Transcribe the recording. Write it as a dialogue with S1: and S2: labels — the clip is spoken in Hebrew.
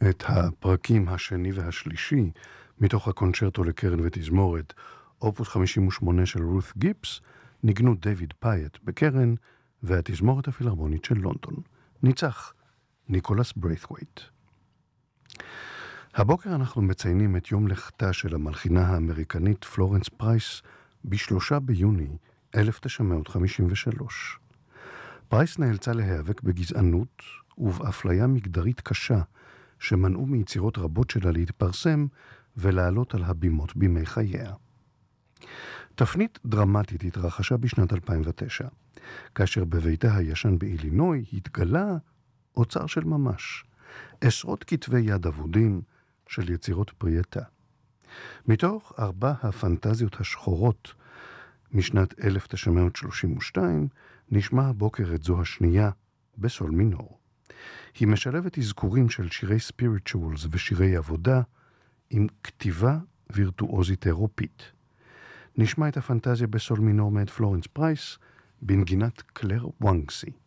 S1: את הפרקים השני והשלישי מתוך הקונצ'רטו לקרן ותזמורת, אופוס 58 של רות גיפס, ניגנו דיוויד פייט בקרן והתזמורת הפילהרמונית של לונדון. ניצח ניקולס בריית'ווייט. הבוקר אנחנו מציינים את יום לכתה של המלחינה האמריקנית פלורנס פרייס ב3 ביוני 1953. פרייס נאלצה להיאבק בגזענות ובאפליה מגדרית קשה שמנעו מיצירות רבות שלה להתפרסם ולעלות על הבימות בימי חייה. תפנית דרמטית התרחשה בשנת 2009, כאשר בביתה הישן באילינוי התגלה אוצר של ממש, עשרות כתבי יד אבודים של יצירות פרייתה. מתוך 4 הפנטזיות השחורות משנת 1932 נשמע הבוקר את זו השנייה בסול מינור. היא משלבת אזכורים של שירי ספיריטואלס ושירי עבודה עם כתיבה וירטואוזית אירופית. נשמע את הפנטזיה בסול מינור מאת פלורנס פרייס בנגינת קלר וואנגסי.